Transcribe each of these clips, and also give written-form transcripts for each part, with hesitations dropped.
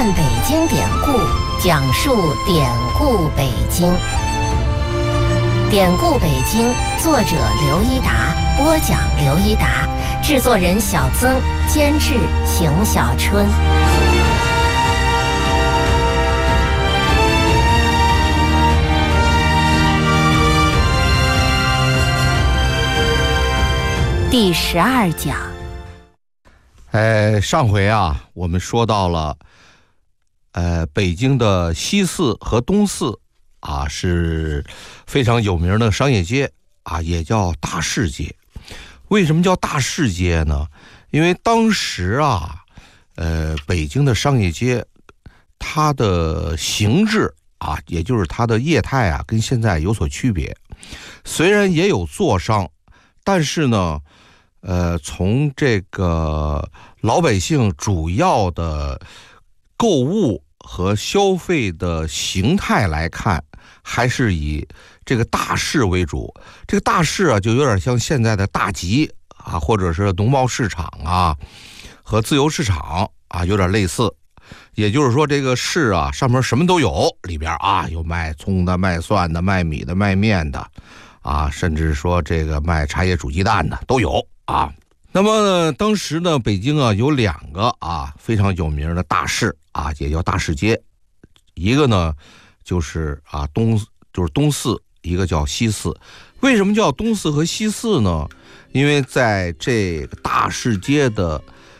北京典故，讲述典故北京。典故北京，作者刘一达，播讲刘一达，制作人小曾，监制邢小春。第12讲。 上回啊，我们说到了，北京的西四和东四啊是非常有名的商业街啊，也叫大市街。为什么叫大市街呢？因为当时啊，北京的商业街，它的形制啊，也就是它的业态啊，跟现在有所区别。虽然也有座商，但是呢，从这个老百姓主要的购物和消费的形态来看，还是以这个大市为主。这个大市啊，就有点像现在的大集啊，或者是农贸市场啊，和自由市场啊，有点类似。也就是说，这个市啊，上面什么都有，里边啊有卖葱的、卖蒜的、卖米的、卖面的啊，甚至说这个卖茶叶煮鸡蛋的都有啊。那么呢，当时呢，北京啊有2个啊非常有名的大市啊，也叫大市街。一个呢就是东四，一个叫西四。为什么叫东四和西四呢？因为在这个大市街的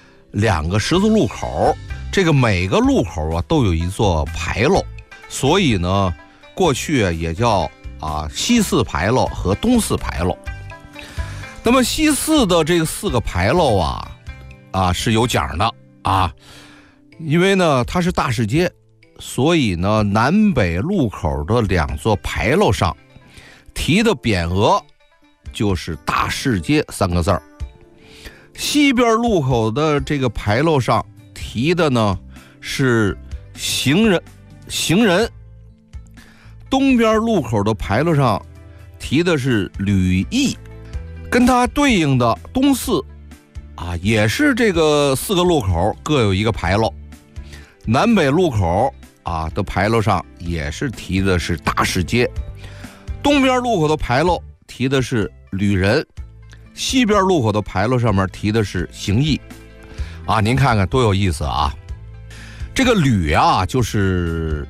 2个十字路口，这个每个路口啊都有一座牌楼，所以呢，过去也叫西四牌楼和东四牌楼。那么西四的这个4个牌楼啊是有讲的啊，因为呢它是大市街，所以呢南北路口的2座牌楼上题的匾额就是大市街3个字儿，西边路口的这个牌楼上题的呢是行人，东边路口的牌楼上题的是旅驿。跟它对应的东四啊，也是这个4个路口各有一个牌楼，南北路口啊的牌楼上也是题的是大市街，东边路口的牌楼题的是旅人，西边路口的牌楼上面题的是行驿啊，您看看多有意思啊！这个旅啊，就是